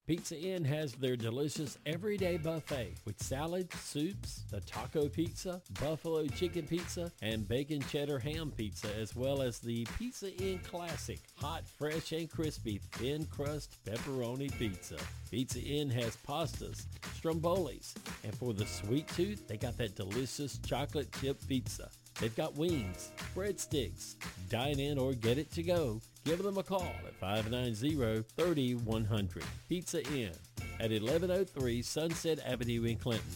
Pizza Inn has their delicious everyday buffet with salads, soups, the taco pizza, buffalo chicken pizza, and bacon cheddar ham pizza, as well as the Pizza Inn Classic, hot, fresh, and crispy thin crust pepperoni pizza. Pizza Inn has pastas, strombolis, and for the sweet tooth, they got that delicious chocolate chip pizza. They've got wings, breadsticks. Dine in or get it to go. Give them a call at 590-3100. Pizza Inn at 1103 Sunset Avenue in Clinton.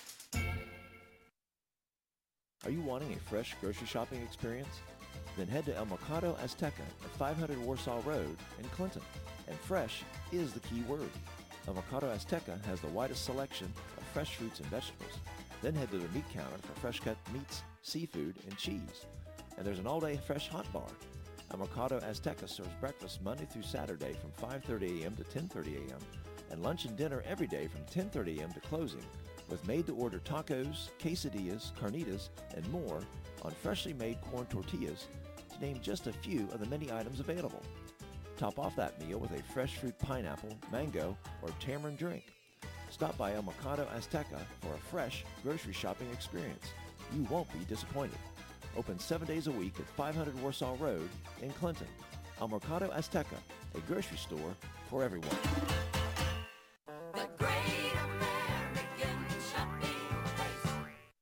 Are you wanting a fresh grocery shopping experience? Then head to El Mercado Azteca at 500 Warsaw Road in Clinton. And fresh is the key word. El Mercado Azteca has the widest selection of fresh fruits and vegetables. Then head to their meat counter for fresh cut meats, seafood, and cheese. And there's an all-day fresh hot bar. El Mercado Azteca serves breakfast Monday through Saturday from 5:30 a.m. to 10:30 a.m. and lunch and dinner every day from 10:30 a.m. to closing with made-to-order tacos, quesadillas, carnitas, and more on freshly made corn tortillas, to name just a few of the many items available. Top off that meal with a fresh fruit pineapple, mango, or tamarind drink. Stop by El Mercado Azteca for a fresh grocery shopping experience. You won't be disappointed. Open 7 days a week at 500 Warsaw Road in Clinton. El Mercado Azteca, a grocery store for everyone. The Great American Shopping Place.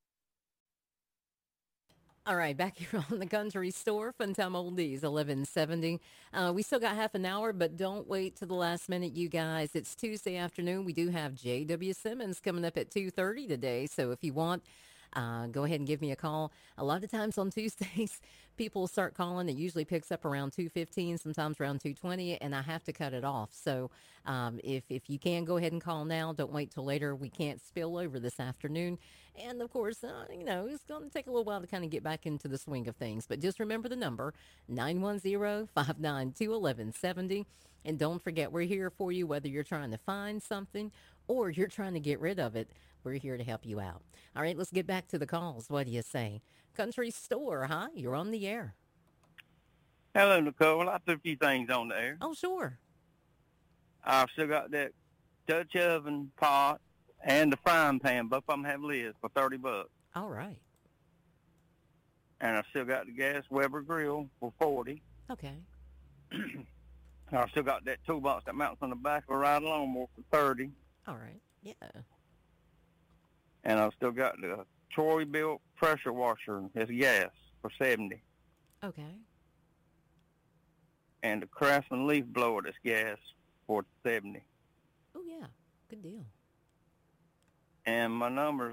All right, back here on the Country Store, Funtime Oldies, 1170. We still got half an hour, but don't wait to the last minute, you guys. It's Tuesday afternoon. We do have J.W. Simmons coming up at 2:30 today, so if you want, go ahead and give me a call. A lot of times on Tuesdays, people start calling. It usually picks up around 2:15, sometimes around 2:20, and I have to cut it off. So if you can, go ahead and call now. Don't wait till later. We can't spill over this afternoon. And, of course, it's going to take a little while to kind of get back into the swing of things. But just remember the number, 910-592-1170. And don't forget, we're here for you, whether you're trying to find something or you're trying to get rid of it. We're here to help you out. All right, let's get back to the calls. What do you say? Country Store, huh? You're on the air. Hello, Nicole. I put a few things on the air. Oh, sure. I've still got that Dutch oven pot and the frying pan. Both of them have lids for $30. All right. And I've still got the gas Weber grill for $40. Okay. I've still got that toolbox that mounts on the back of a ride lawnmower for $30. All right. Yeah. And I've still got the Troy-built pressure washer. It's gas for $70. Okay. And the Craftsman leaf blower that's gas for $70. Oh, yeah. Good deal. And my number's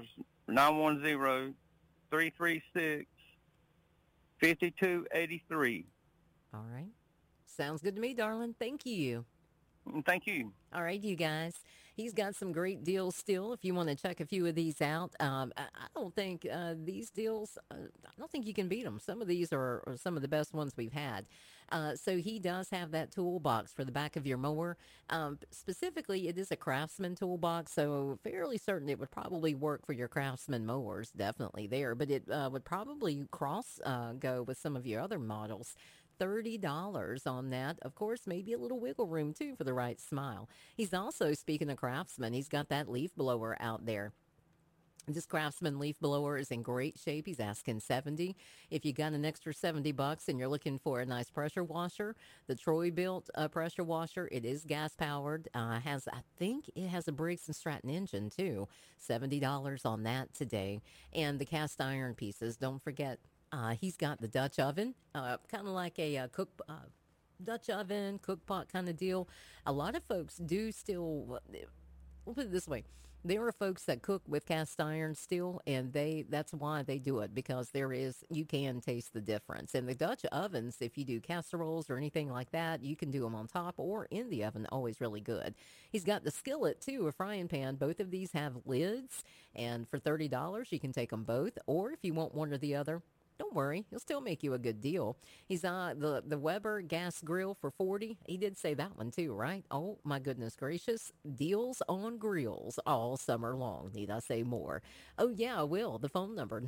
910-336-5283. All right. Sounds good to me, darling. Thank you. Thank you. All right, you guys. He's got some great deals still if you want to check a few of these out. I don't think these deals, I don't think you can beat them. Some of these are some of the best ones we've had. So he does have that toolbox for the back of your mower. Specifically, it is a Craftsman toolbox, so fairly certain it would probably work for your Craftsman mowers, definitely there. But it would probably go with some of your other models. $30 on that. Of course, maybe a little wiggle room, too, for the right smile. He's also, speaking of Craftsman, he's got that leaf blower out there. This Craftsman leaf blower is in great shape. He's asking $70. If you got an extra $70 and you're looking for a nice pressure washer, the Troy-built pressure washer, it is gas-powered. I think it has a Briggs & Stratton engine, too. $70 on that today. And the cast iron pieces, don't forget, he's got the Dutch oven, kind of like a Dutch oven, cook pot kind of deal. A lot of folks do still, we'll put it this way, there are folks that cook with cast iron still, and that's why they do it, because you can taste the difference. And the Dutch ovens, if you do casseroles or anything like that, you can do them on top or in the oven, always really good. He's got the skillet, too, a frying pan. Both of these have lids, and for $30, you can take them both, or if you want one or the other, don't worry, he'll still make you a good deal. He's the Weber gas grill for $40. He did say that one too, right? Oh, my goodness gracious. Deals on grills all summer long. Need I say more? Oh, yeah, I will. The phone number,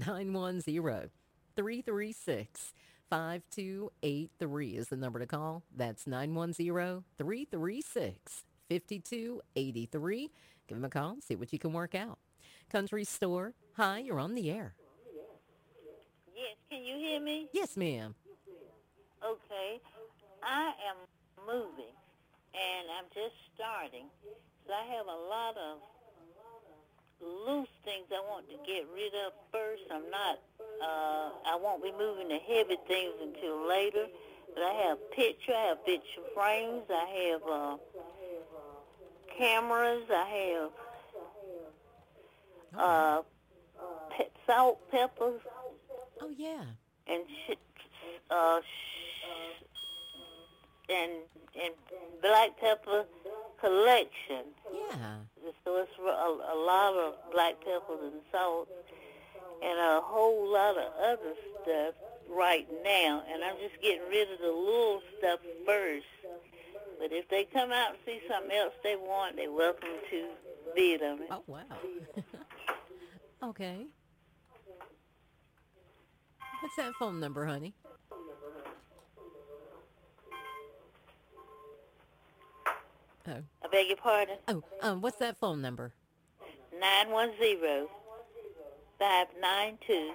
910-336-5283 is the number to call. That's 910-336-5283. 5283. Give them a call, see what you can work out. Country Store, hi, you're on the air. Yes, can you hear me? Yes, ma'am. Okay. I am moving, and I'm just starting. So I have a lot of loose things I want to get rid of first. I won't be moving the heavy things until later. But I have picture frames, I have cameras, I have salt, peppers, Oh, yeah. and and black pepper collection. Yeah. So it's a lot of black peppers and salt and a whole lot of other stuff right now. And I'm just getting rid of the little stuff first. But if they come out and see something else they want, they're welcome to bid on it. Oh, wow. Okay. What's that phone number, honey? Oh, I beg your pardon? what's that phone number? 910-592-6287.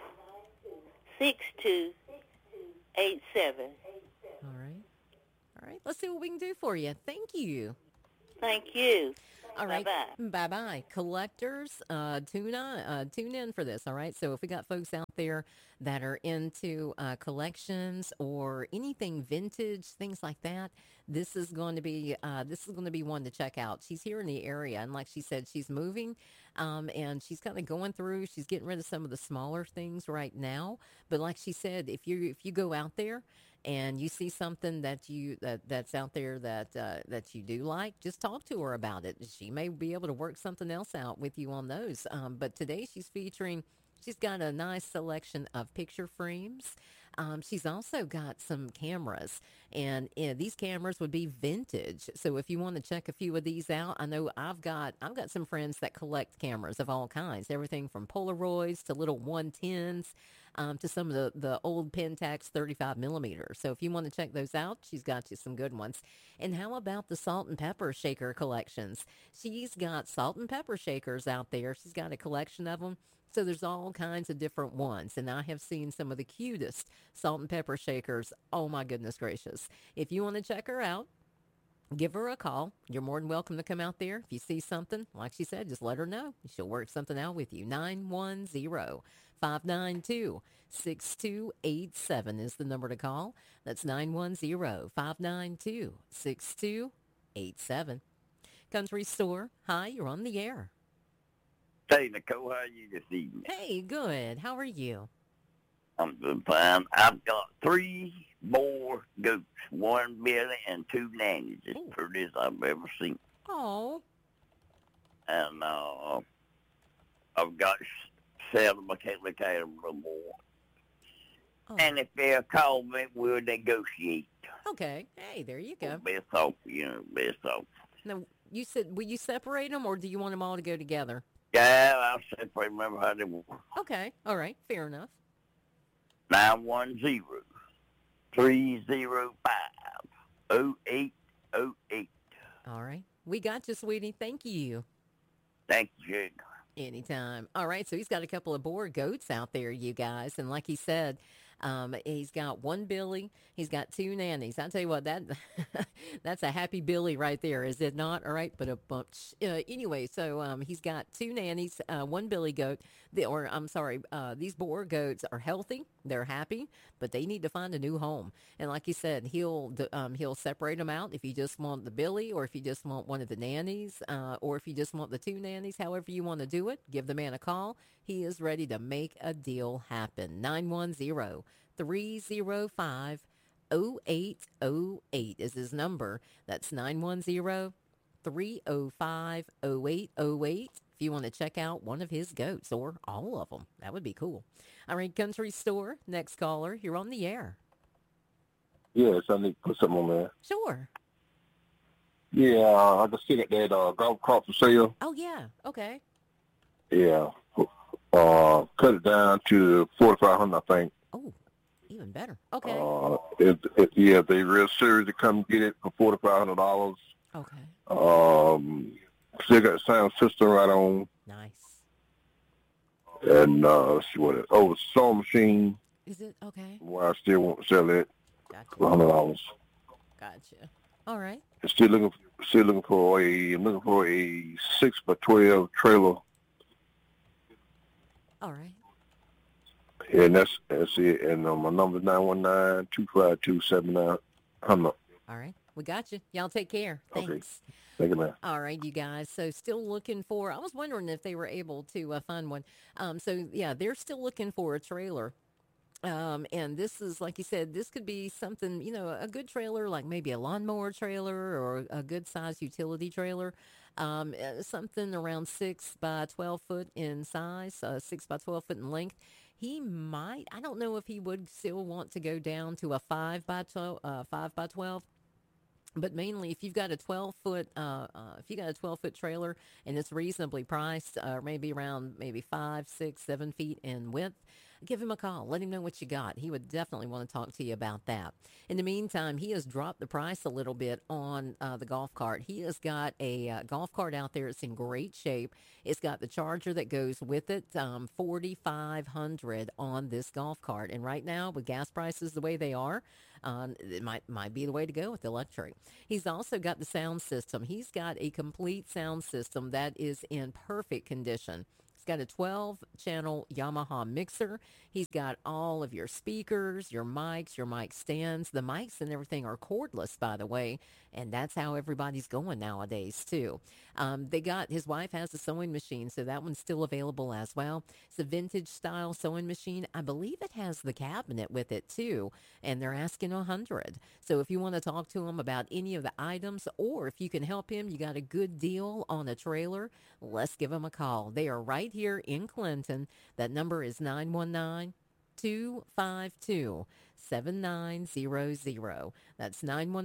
All right. All right. Let's see what we can do for you. Thank you. Thank you. All right. Bye-bye. Bye-bye. Collectors, tune in for this, all right? So if we got folks out there that are into collections or anything vintage, things like that, this is going to be one to check out. She's here in the area, and like she said, she's moving, and she's kind of going through. She's getting rid of some of the smaller things right now. But like she said, if you go out there and you see something that's out there that you do like, just talk to her about it. She may be able to work something else out with you on those. But today she's got a nice selection of picture frames. She's also got some cameras, and these cameras would be vintage. So if you want to check a few of these out, I know I've got some friends that collect cameras of all kinds, everything from Polaroids to little 110s. To some of the old Pentax 35 millimeters. So if you want to check those out, she's got you some good ones. And how about the salt and pepper shaker collections? She's got salt and pepper shakers out there. She's got a collection of them. So there's all kinds of different ones. And I have seen some of the cutest salt and pepper shakers. Oh, my goodness gracious. If you want to check her out, give her a call. You're more than welcome to come out there. If you see something, like she said, just let her know. She'll work something out with you. 910-592-6287 is the number to call. That's 910-592-6287. Country Store, hi, you're on the air. Hey, Nicole, how are you this evening? Hey, good. How are you? I'm doing fine. I've got 3 more goats, 1 Billy and 2 nannies. It's the prettiest I've ever seen. Oh. And I've got 7. I can't look at them no more. Oh. And if they'll call me, we'll negotiate. Okay. Hey, there you go. Best off. Now, you said, will you separate them, or do you want them all to go together? Yeah, I'll separate. Remember how they were. Okay. All right. Fair enough. 910-305-0808. All right. We got you, sweetie. Thank you. Thank you. Anytime. All right. So he's got a couple of boar goats out there, you guys. And like he said, he's got 1 Billy. He's got 2 nannies. I tell you what, that's a happy Billy right there, is it not? All right. But a bunch. Anyway, so he's got 2 nannies, 1 Billy goat. These boar goats are healthy. They're happy, but they need to find a new home. And like he said, he'll separate them out if you just want the Billy, or if you just want one of the nannies, or if you just want the 2 nannies. However you want to do it, give the man a call. He is ready to make a deal happen. 910-305-0808 is his number. That's 910-305-0808. If you want to check out one of his goats, or all of them, that would be cool. All right, Country Store, next caller. You're on the air. Yes, I need to put something on there. Sure. Yeah, I just seen it that golf cart for sale. Oh, yeah. Okay. Yeah. Cut it down to $4,500, I think. Oh, even better. Okay. If they real serious to come get it for $4,500, Okay. Still got the sound system right on. Nice. And let's see what it. Oh, sewing machine. Is it okay? Why I still won't sell it Gotcha. for $100. Gotcha. All right. Still looking for a 6x12 trailer. All right. And that's it. And my number's 919-252-7900. All right. We got you. Y'all take care. Okay. Thanks. Thank you, man. All right, you guys. So still looking for, I was wondering if they were able to find one. So, yeah, they're still looking for a trailer. And this is, like you said, this could be something, a good trailer, like maybe a lawnmower trailer or a good size utility trailer. Something around 6 by 12 foot in size, 6 by 12 foot in length. He might, I don't know if he would still want to go down to a 5 by 12. But mainly, if you've got a 12-foot, trailer and it's reasonably priced, maybe around 5, 6, 7 feet in width, give him a call. Let him know what you got. He would definitely want to talk to you about that. In the meantime, he has dropped the price a little bit on the golf cart. He has got a golf cart out there. It's in great shape. It's got the charger that goes with it, $4,500 on this golf cart. And right now, with gas prices the way they are, it might be the way to go with electric. He's also got the sound system. He's got a complete sound system that is in perfect condition. He's got a 12-channel Yamaha mixer. He's got all of your speakers, your mics, your mic stands. The mics and everything are cordless, by the way, and that's how everybody's going nowadays, too. His wife has a sewing machine, so that one's still available as well. It's a vintage-style sewing machine. I believe it has the cabinet with it, too, and they're asking $100. So if you want to talk to him about any of the items, or if you can help him, you got a good deal on a trailer, let's give him a call. They are right here in Clinton. That number is 919-252-7900. That's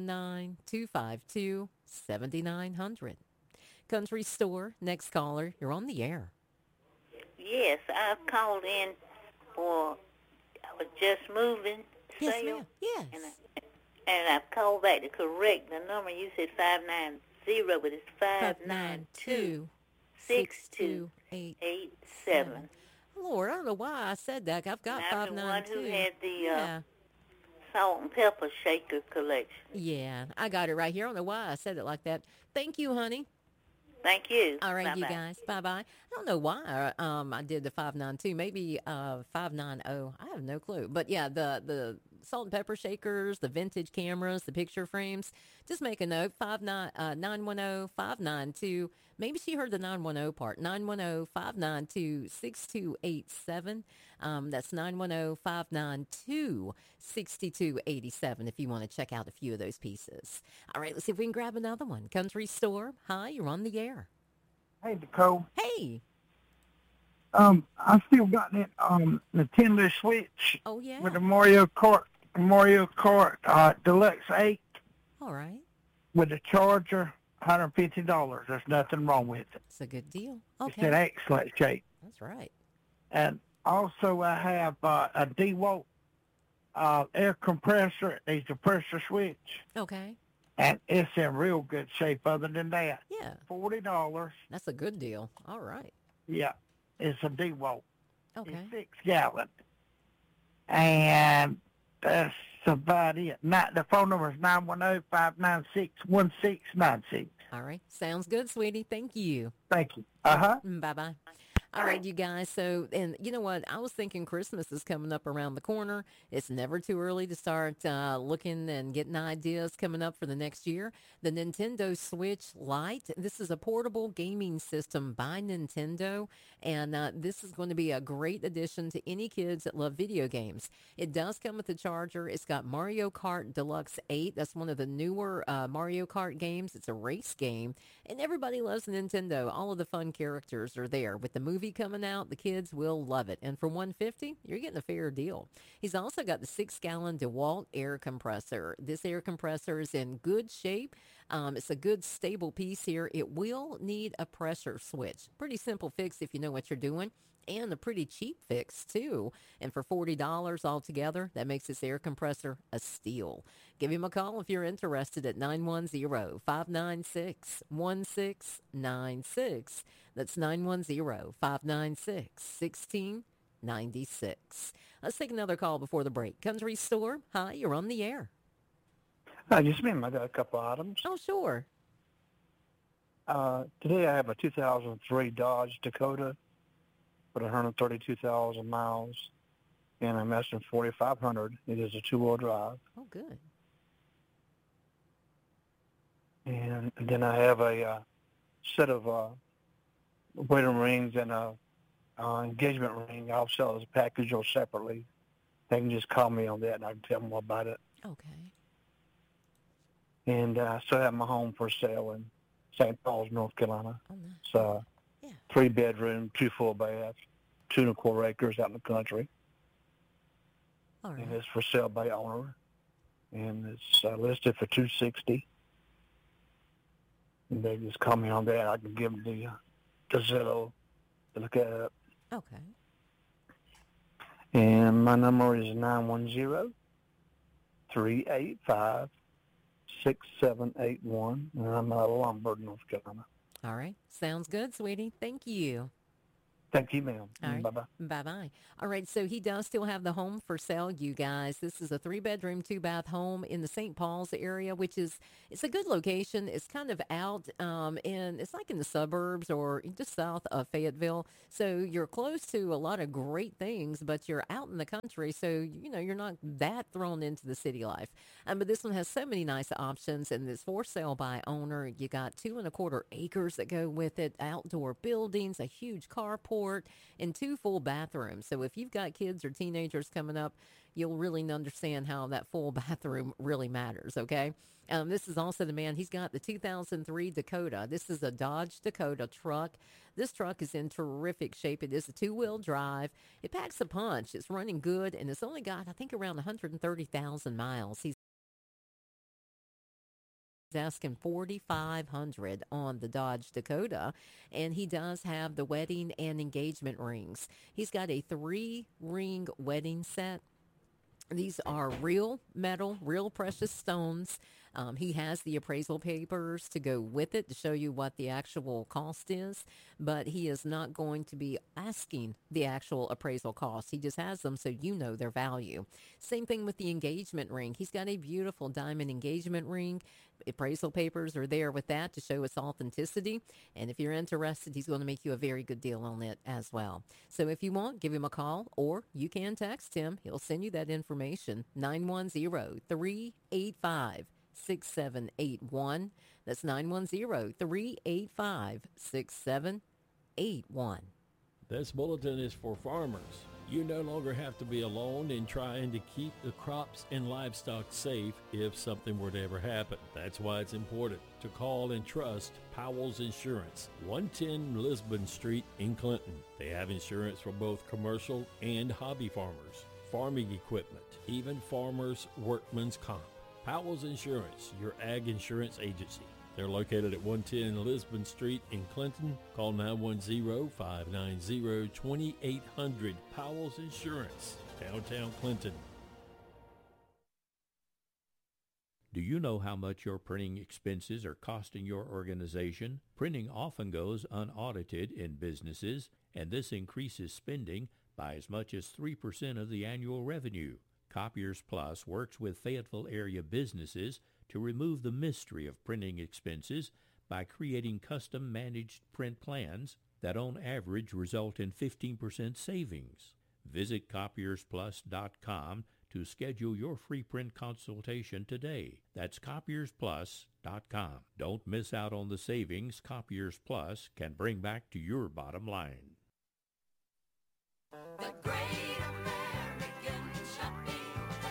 919-252-7900. Country Store, next caller. You're on the air. Yes, I've called in for, I was just moving Yes, sale. ma'am. Yes. And I've called back to correct the number. You said 590, but it's 592-6287. Lord, I don't know why I said that. I've got I'm the one 592. who had the Yeah. salt and pepper shaker collection. Yeah, I got it right here. I don't know why I said it like that. Thank you, honey. Thank you. All right, you Bye-bye. guys. Bye-bye. I don't know why I did the 592. Maybe 590. I have no clue. But, yeah, the salt and pepper shakers, the vintage cameras, the picture frames. Just make a note, 910-592. Maybe she heard the 910 part, 910-592-6287. That's 910-592-6287 if you want to check out a few of those pieces. All right, let's see if we can grab another one. Country Store. Hi, you're on the air. Hey, Nicole. Hey. I still got that Nintendo Switch Oh, yeah. with the Mario Kart Deluxe 8 All right. with the charger, $150. There's nothing wrong with it. It's a good deal. It's in Okay. excellent shape. That's right. And also I have a DeWalt air compressor. It needs a pressure switch. Okay. And it's in real good shape other than that. Yeah. $40. That's a good deal. All right. Yeah. It's a DeWalt. Okay. It's 6 gallon. And that's about it. The phone number is 910-596-1696. All right. Sounds good, sweetie. Thank you. Thank you. Uh-huh. Bye-bye. All right, you guys. So, and you know what? I was thinking Christmas is coming up around the corner. It's never too early to start looking and getting ideas coming up for the next year. The Nintendo Switch Lite. This is a portable gaming system by Nintendo, and this is going to be a great addition to any kids that love video games. It does come with a charger. It's got Mario Kart Deluxe 8. That's one of the newer Mario Kart games. It's a race game, and everybody loves Nintendo. All of the fun characters are there. With the movie coming out, the kids will love it. And for $150, you're getting a fair deal. He's also got the 6-gallon DeWalt air compressor. This air compressor is in good shape. It's a good stable piece here. It will need a pressure switch. Pretty simple fix if you know what you're doing. And a pretty cheap fix, too. And for $40 altogether, that makes this air compressor a steal. Give him a call if you're interested at 910-596-1696. That's 910-596-1696. Let's take another call before the break. Country Store, hi, you're on the air. Yes, ma'am. I got a couple items. Oh, sure. Today I have a 2003 Dodge Dakota with 132,000 miles, and I'm asking 4,500. It is a two-wheel drive. Oh, good. And then I have a set of wedding rings and a engagement ring. I'll sell as a package or separately. They can just call me on that, and I can tell them more about it. Okay. And I still have my home for sale in St. Paul's, North Carolina. Oh, nice. So, Yeah. 3-bedroom, 2 full baths, 2.25 acres out in the country. All right. And it's for sale by owner. And it's listed for $260. And they just call me on that. I can give them the Zillow to look at it. Okay. And my number is 910-385-6781. And I'm out of Lombard, North Carolina. All right. Sounds good, sweetie. Thank you. Thank you, ma'am. All right. Bye-bye. Bye-bye. All right, so he does still have the home for sale, you guys. This is a 3-bedroom, 2-bath home in the St. Paul's area, which is, it's a good location. It's kind of out, and it's like in the suburbs or just south of Fayetteville. So you're close to a lot of great things, but you're out in the country, so, you know, you're not that thrown into the city life. But this one has so many nice options, and it's for sale by owner. You got 2.25 acres that go with it, outdoor buildings, a huge carport, and 2 full bathrooms. So if you've got kids or teenagers coming up, you'll really understand how that full bathroom really matters, okay? This is also the man. He's got the 2003 Dakota. This is a Dodge Dakota truck. This truck is in terrific shape. It is a 2-wheel drive. It packs a punch. It's running good, and it's only got, I think, around 130,000 miles. He's asking $4,500 on the Dodge Dakota, and he does have the wedding and engagement rings. He's got a 3-ring wedding set. These are real metal, real precious stones. He has the appraisal papers to go with it to show you what the actual cost is, but he is not going to be asking the actual appraisal cost. He just has them so you know their value. Same thing with the engagement ring. He's got a beautiful diamond engagement ring. Appraisal papers are there with that to show its authenticity. And if you're interested, he's going to make you a very good deal on it as well. So if you want, give him a call, or you can text him. He'll send you that information. 910-385-6781. That's 910-385-6781. This bulletin is for farmers. You no longer have to be alone in trying to keep the crops and livestock safe if something were to ever happen. That's why it's important to call and trust Powell's Insurance, 110 Lisbon Street in Clinton. They have insurance for both commercial and hobby farmers, farming equipment, even farmers' workman's comp. Powell's Insurance, your ag insurance agency. They're located at 110 Lisbon Street in Clinton. Call 910-590-2800. Powell's Insurance, downtown Clinton. Do you know how much your printing expenses are costing your organization? Printing often goes unaudited in businesses, and this increases spending by as much as 3% of the annual revenue. Copiers Plus works with Fayetteville area businesses to remove the mystery of printing expenses by creating custom managed print plans that on average result in 15% savings. Visit copiersplus.com to schedule your free print consultation today. That's copiersplus.com. Don't miss out on the savings Copiers Plus can bring back to your bottom line. The Great American Shopping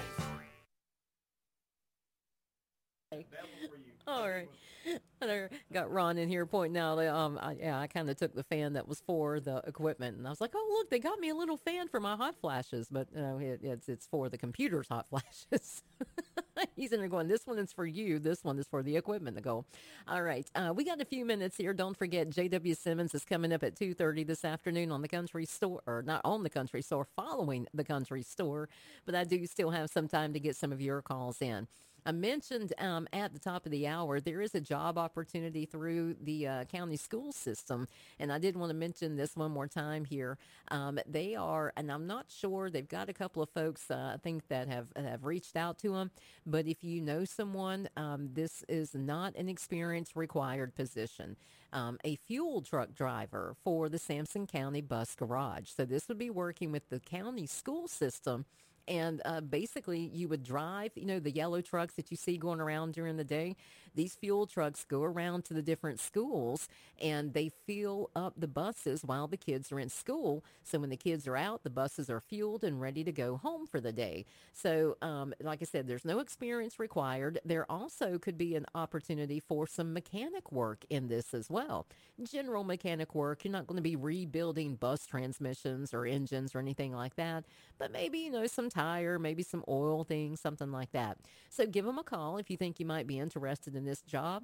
Place. All right. I got Ron in here pointing out, I kind of took the fan that was for the equipment, and I was like, oh, look, they got me a little fan for my hot flashes, but it's for the computer's hot flashes. He's in there going, this one is for you. This one is for the equipment to go. All right. We got a few minutes here. Don't forget, J.W. Simmons is coming up at 2:30 this afternoon on the Country Store, or not on the Country Store, following the Country Store. But I do still have some time to get some of your calls in. I mentioned at the top of the hour, there is a job opportunity through the county school system. And I did want to mention this one more time here. They are, and I'm not sure, they've got a couple of folks, I think, that have reached out to them. But if you know someone, this is not an experience required position. A fuel truck driver for the Sampson County Bus Garage. So this would be working with the county school system. And basically, you would drive, the yellow trucks that you see going around during the day. These fuel trucks go around to the different schools, and they fill up the buses while the kids are in school. So when the kids are out, the buses are fueled and ready to go home for the day. So, like I said, there's no experience required. There also could be an opportunity for some mechanic work in this as well. General mechanic work. You're not going to be rebuilding bus transmissions or engines or anything like that, but maybe, some tire, maybe some oil things, something like that. So give them a call if you think you might be interested in this job.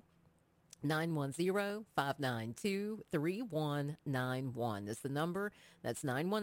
910-592-3191 is the number. That's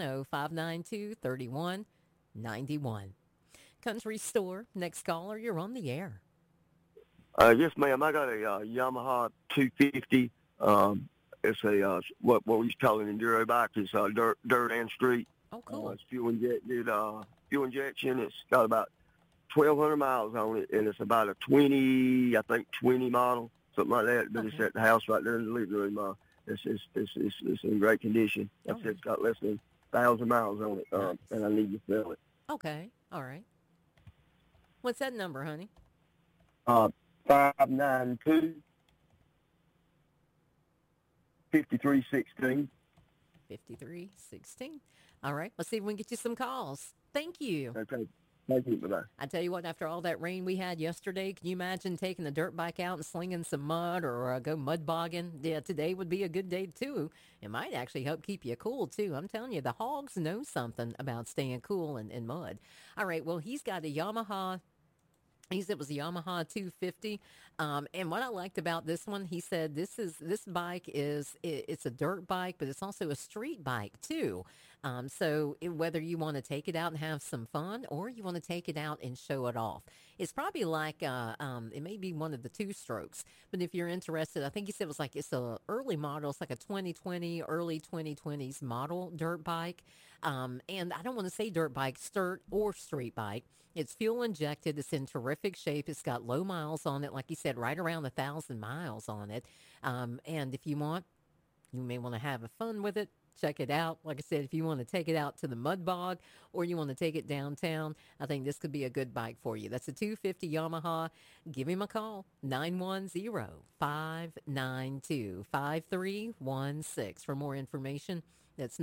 910-592-3191. Country Store, next caller, you're on the air. Yes, ma'am. I got a Yamaha 250. It's a what we used to call an enduro bike. It's dirt and street. Oh, cool. It's fuel injected. Fuel injection. It's got about 1,200 miles on it, and it's about a 20 model, something like that. But It's at the house right there in the living room. It's in great condition. Like I said, it's got less than 1,000 miles on it, and I need to sell it. Okay. All right. What's that number, honey? 592-5316. 5316. All right. Let's see if we can get you some calls. Thank you. Okay. Thank you. Bye-bye. I tell you what, after all that rain we had yesterday, can you imagine taking the dirt bike out and slinging some mud or go mud bogging? Yeah, today would be a good day, too. It might actually help keep you cool, too. I'm telling you, the hogs know something about staying cool in mud. All right. Well, he's got a Yamaha. He said it was a Yamaha 250. And what I liked about this one, he said this bike it's a dirt bike, but it's also a street bike too. So whether you want to take it out and have some fun or you want to take it out and show it off, it's probably like, it may be one of the two strokes, but if you're interested, I think he said it's a early model. It's like a 2020, early 2020s model dirt bike. And I don't want to say dirt bike, or street bike. It's fuel injected. It's in terrific shape. It's got low miles on it. Like you said, right around 1,000 miles on it. And if you want, you may want to have fun with it. Check it out. Like I said, if you want to take it out to the mud bog or you want to take it downtown, I think this could be a good bike for you. That's a 250 Yamaha. Give him a call, 910-592-5316. For more information, that's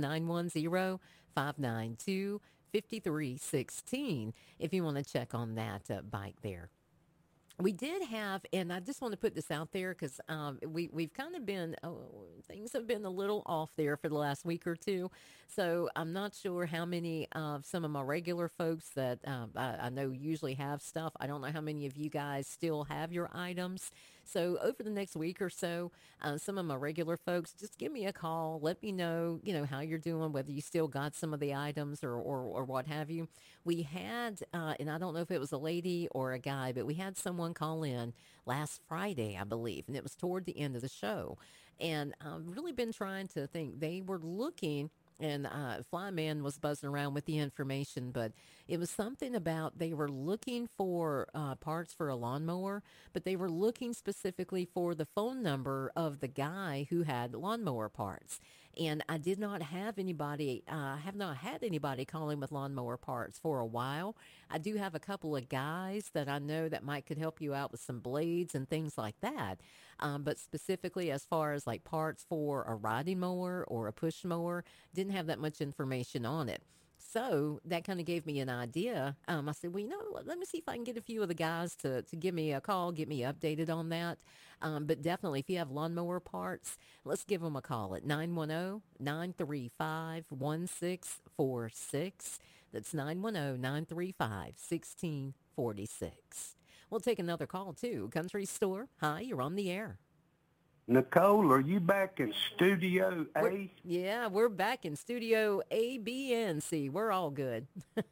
910-592-5316 if you want to check on that bike there. We did have, and I just want to put this out there because we've kind of been, things have been a little off there for the last week or two. So I'm not sure how many of some of my regular folks that I know usually have stuff. I don't know how many of you guys still have your items. So over the next week or so, some of my regular folks, just give me a call. Let me know, how you're doing, whether you still got some of the items or what have you. We had, and I don't know if it was a lady or a guy, but we had someone call in last Friday, I believe, and it was toward the end of the show. And I've really been trying to think. They were looking, and Flyman was buzzing around with the information, but it was something about they were looking for parts for a lawnmower, but they were looking specifically for the phone number of the guy who had lawnmower parts. And I did not have anybody, have not had anybody calling with lawnmower parts for a while. I do have a couple of guys that I know that could help you out with some blades and things like that. But specifically as far as like parts for a riding mower or a push mower, didn't have that much information on it. So that kind of gave me an idea. I said, well, let me see if I can get a few of the guys to give me a call, get me updated on that. But definitely, if you have lawnmower parts, let's give them a call at 910-935-1646. That's 910-935-1646. We'll take another call, too. Country Store, hi, you're on the air. Nicole, are you back in Studio A? We're back in Studio A, B, and C. We're all good.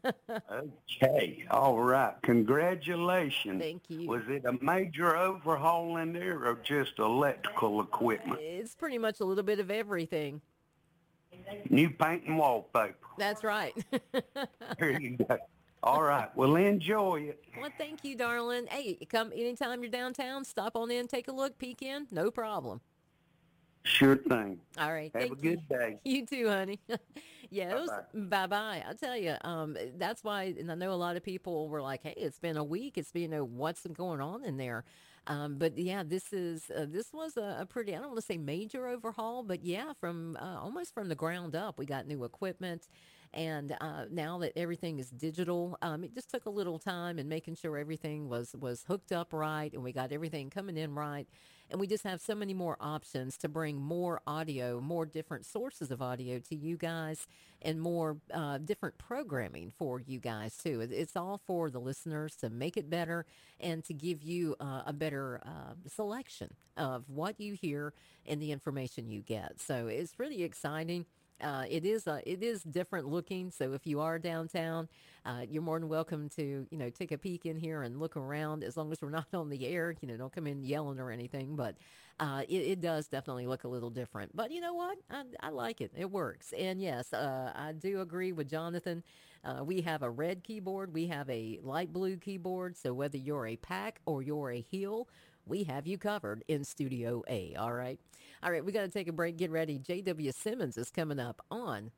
Okay, all right. Congratulations. Thank you. Was it a major overhaul in there or just electrical equipment? It's pretty much a little bit of everything. New paint and wallpaper. That's right. There you go. All right. Well, enjoy it. Well, thank you, darling. Hey, come anytime you're downtown, stop on in, take a look, peek in. No problem. Sure thing. All right. Have a good day. You too, honey. Yeah, Bye-bye. bye-bye. I tell you, that's why, and I know a lot of people were like, hey, it's been a week. It's been, what's going on in there? But yeah, this was a pretty, I don't want to say major overhaul, but yeah, from almost from the ground up. We got new equipment. And now that everything is digital, it just took a little time and making sure everything was hooked up right, and we got everything coming in right. And we just have so many more options to bring more audio, more different sources of audio to you guys, and more different programming for you guys, too. It's all for the listeners to make it better and to give you a better selection of what you hear and the information you get. So it's really exciting. It is different looking. So if you are downtown, you're more than welcome to, take a peek in here and look around, as long as we're not on the air, don't come in yelling or anything, but, it does definitely look a little different, but you know what? I like it. It works. And yes, I do agree with Jonathan. We have a red keyboard. We have a light blue keyboard. So whether you're a pack or you're a heel, we have you covered in Studio A, all right? All right, we got to take a break. Get ready. J.W. Simmons is coming up on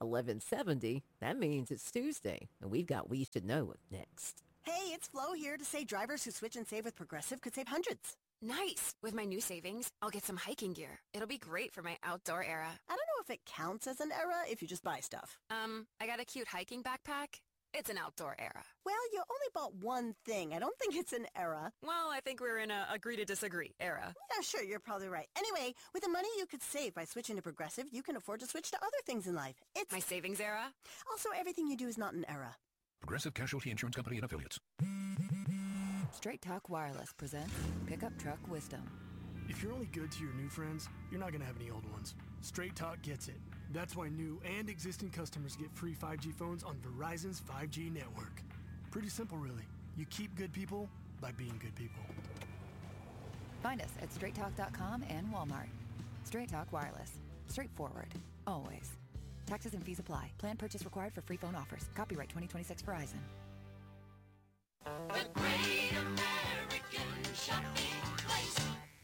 1170. That means it's Tuesday, and we've got We Should Know It next. Hey, it's Flo here to say drivers who switch and save with Progressive could save hundreds. Nice. With my new savings, I'll get some hiking gear. It'll be great for my outdoor era. I don't know if it counts as an era if you just buy stuff. I got a cute hiking backpack. It's an outdoor era. Well, you only bought one thing. I don't think it's an era. Well, I think we're in a agree to disagree era. Yeah, sure, you're probably right. Anyway, with the money you could save by switching to Progressive, you can afford to switch to other things in life. It's my savings era. Also, everything you do is not an era. Progressive Casualty Insurance Company and Affiliates. Straight Talk Wireless presents Pickup Truck Wisdom. If you're only good to your new friends, you're not going to have any old ones. Straight Talk gets it. That's why new and existing customers get free 5G phones on Verizon's 5G network. Pretty simple, really. You keep good people by being good people. Find us at straighttalk.com and Walmart. Straight Talk Wireless. Straightforward. Always. Taxes and fees apply. Plan purchase required for free phone offers. Copyright 2026 Verizon. The Great American Shopping Place.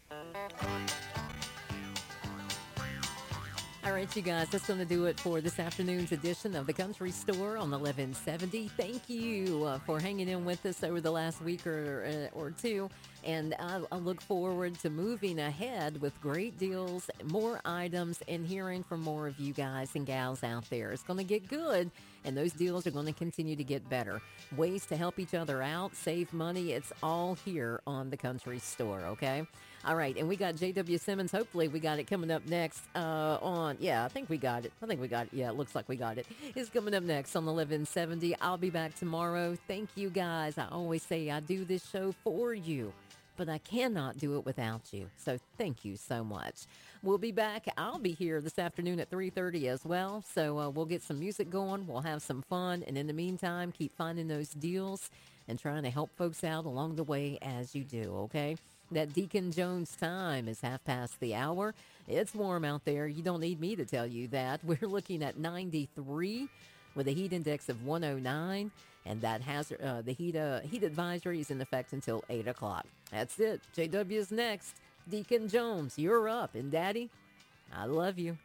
All right, you guys, that's going to do it for this afternoon's edition of the Country Store on 1170. Thank you for hanging in with us over the last week or two, and I look forward to moving ahead with great deals, more items, and hearing from more of you guys and gals out there. It's going to get good, and those deals are going to continue to get better. Ways to help each other out, save money, it's all here on the Country Store, okay? All right, and we got J.W. Simmons. Hopefully we got it coming up next I think we got it. Yeah, it looks like we got it. It's coming up next on 1170. I'll be back tomorrow. Thank you, guys. I always say I do this show for you, but I cannot do it without you. So thank you so much. We'll be back. I'll be here this afternoon at 3:30 as well. So we'll get some music going. We'll have some fun. And in the meantime, keep finding those deals and trying to help folks out along the way as you do, okay? That Deacon Jones time is 1:30. It's warm out there. You don't need me to tell you that. We're looking at 93 with a heat index of 109, and that the heat advisory is in effect until 8 o'clock. That's it. JW's next. Deacon Jones, you're up. And Daddy, I love you.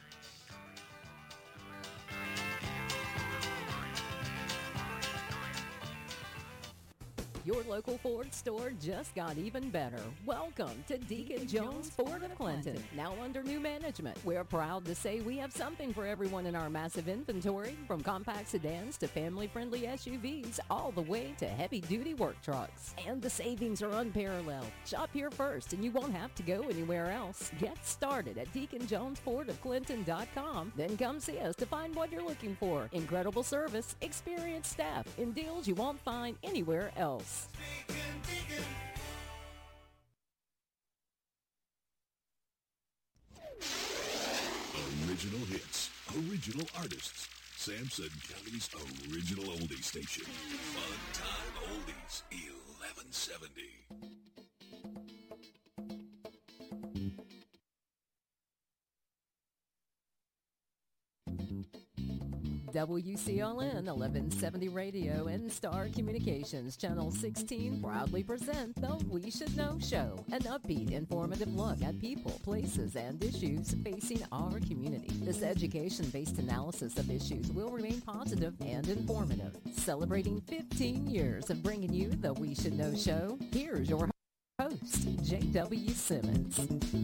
Your local Ford store just got even better. Welcome to Deacon Jones Ford of Clinton, now under new management. We're proud to say we have something for everyone in our massive inventory, from compact sedans to family-friendly SUVs, all the way to heavy-duty work trucks. And the savings are unparalleled. Shop here first, and you won't have to go anywhere else. Get started at DeaconJonesFordOfClinton.com. Then come see us to find what you're looking for. Incredible service, experienced staff, and deals you won't find anywhere else. Hits. Original hits, original artists. Sampson County's original oldie station. Fun Time Oldies, 1170. WCLN 1170 Radio and Star Communications Channel 16 proudly present the We Should Know Show, an upbeat, informative look at people, places, and issues facing our community. This education-based analysis of issues will remain positive and informative. Celebrating 15 years of bringing you the We Should Know Show, here's your host, J.W. Simmons.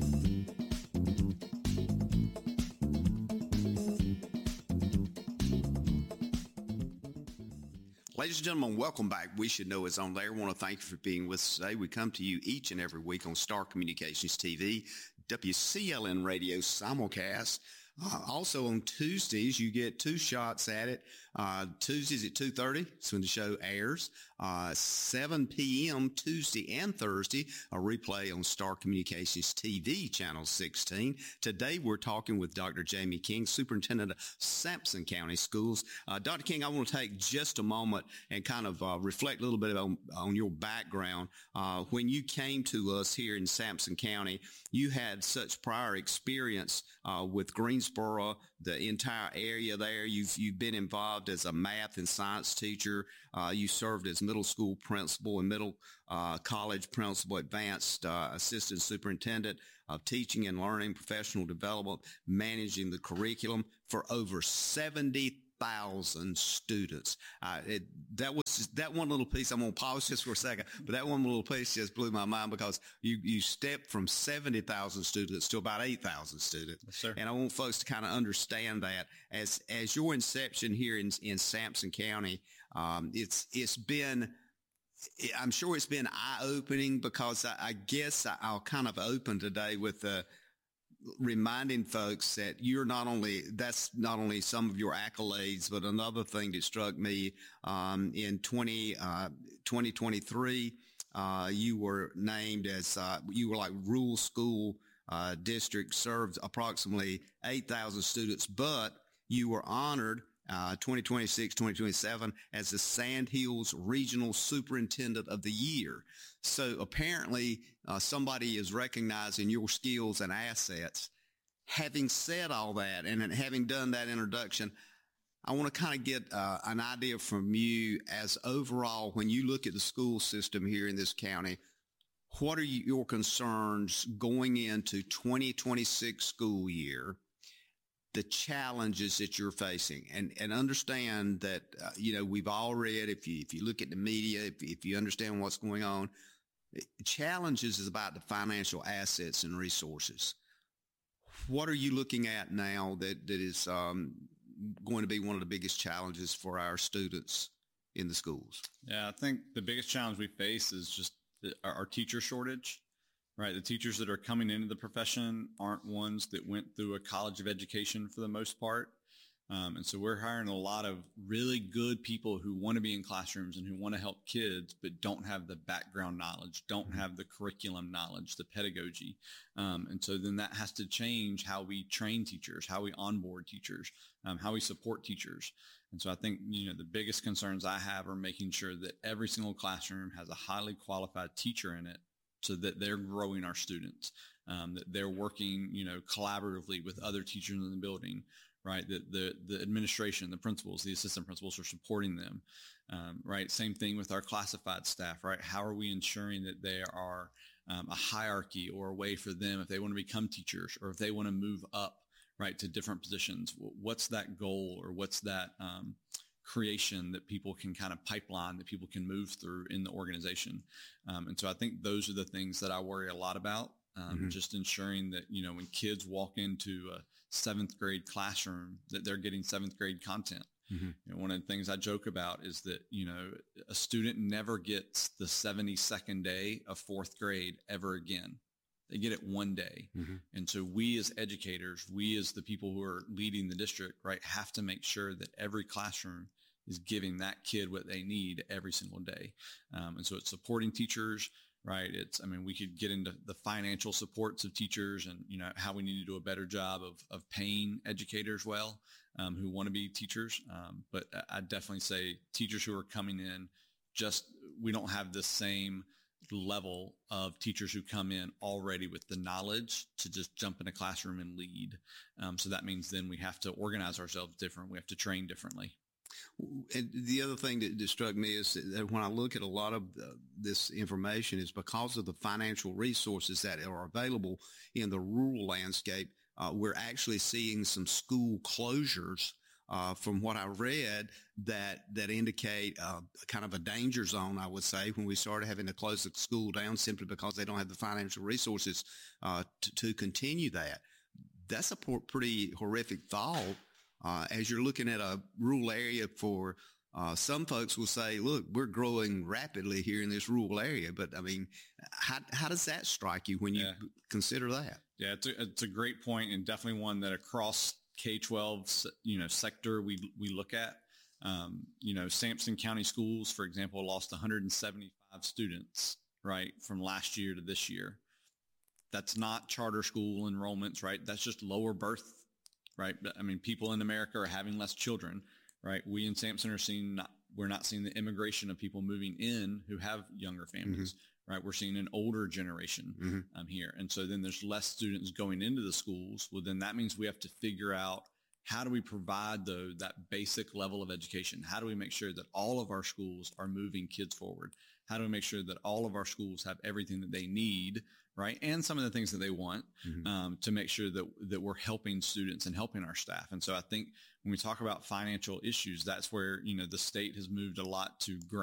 Ladies and gentlemen, welcome back. We Should Know is on there. I want to thank you for being with us today. We come to you each and every week on Star Communications TV, WCLN Radio simulcast. Also on Tuesdays, you get two shots at it. Tuesdays at 2:30, that's when the show airs. 7 p.m. Tuesday and Thursday, a replay on Star Communications TV, Channel 16. Today, we're talking with Dr. Jamie King, Superintendent of Sampson County Schools. Dr. King, I want to take just a moment and kind of reflect a little bit on your background. When you came to us here in Sampson County, you had such prior experience with Greensboro, the entire area there. You've been involved as a math and science teacher. You served as middle school principal and middle college principal, advanced assistant superintendent of teaching and learning, professional development, managing the curriculum for over 70,000 students. That one little piece, I'm going to pause just for a second, but that one little piece just blew my mind because you stepped from 70,000 students to about 8,000 students. Yes, sir. And I want folks to kind of understand that as your inception here in Sampson County, it's been, I'm sure it's been eye-opening because I guess I'll kind of open today with reminding folks that that's not only some of your accolades, but another thing that struck me in 2023, you were named as, you were like rural school district, served approximately 8,000 students, but you were honored 2026, 2027 as the Sand Hills Regional Superintendent of the Year. So apparently somebody is recognizing your skills and assets. Having said all that and having done that introduction, I want to kind of get an idea from you as overall, when you look at the school system here in this county, what are your concerns going into 2026 school year, the challenges that you're facing, and understand that, we've all read, if you look at the media, if you understand what's going on, challenges is about the financial assets and resources. What are you looking at now that is going to be one of the biggest challenges for our students in the schools? Yeah, I think the biggest challenge we face is just our teacher shortage, right? The teachers that are coming into the profession aren't ones that went through a college of education for the most part. And so we're hiring a lot of really good people who want to be in classrooms and who want to help kids, but don't have the background knowledge, don't have the curriculum knowledge, the pedagogy. And so then that has to change how we train teachers, how we onboard teachers, how we support teachers. And so I think, the biggest concerns I have are making sure that every single classroom has a highly qualified teacher in it so that they're growing our students, that they're working, collaboratively with other teachers in the building, right? That the administration, the principals, the assistant principals are supporting them, right? Same thing with our classified staff, right? How are we ensuring that there are a hierarchy or a way for them if they want to become teachers or if they want to move up, right, to different positions? What's that goal or what's that creation that people can kind of pipeline, that people can move through in the organization? And so I think those are the things that I worry a lot about. Just ensuring that, when kids walk into a 7th grade classroom, that they're getting 7th grade content. One of the things I joke about is that, a student never gets the 72nd day of 4th grade ever again. They get it one day. And so we as educators, we as the people who are leading the district, right, have to make sure that every classroom is giving that kid what they need every single day. And so it's supporting teachers, right? We could get into the financial supports of teachers and, how we need to do a better job of paying educators well, who want to be teachers. But I definitely say teachers who are coming in, we don't have the same level of teachers who come in already with the knowledge to just jump in a classroom and lead. So that means then we have to organize ourselves different. We have to train differently. And the other thing that struck me is that when I look at a lot of this information is because of the financial resources that are available in the rural landscape, we're actually seeing some school closures from what I read that indicate kind of a danger zone, I would say, when we started having to close the school down simply because they don't have the financial resources to continue that. That's a pretty horrific thought. As you're looking at a rural area for some folks will say, look, we're growing rapidly here in this rural area. But how does that strike you when you consider that? Yeah, it's a great point, and definitely one that across K-12, sector we look at. Sampson County Schools, for example, lost 175 students, right, from last year to this year. That's not charter school enrollments, right? That's just lower birth, right? People in America are having less children, right? We in Sampson we're not seeing the immigration of people moving in who have younger families, right? We're seeing an older generation here. And so then there's less students going into the schools. Well, then that means we have to figure out, how do we provide that basic level of education? How do we make sure that all of our schools are moving kids forward? How do we make sure that all of our schools have everything that they need, right? And some of the things that they want to make sure that we're helping students and helping our staff. And so I think when we talk about financial issues, that's where, the state has moved a lot to grant